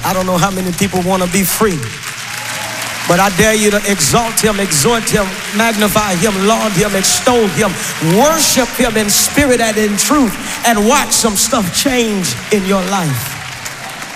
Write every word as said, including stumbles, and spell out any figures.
I don't know how many people want to be free, but I dare you to exalt him, exhort him, magnify him, laud him, extol him, worship him in spirit and in truth, and watch some stuff change in your life.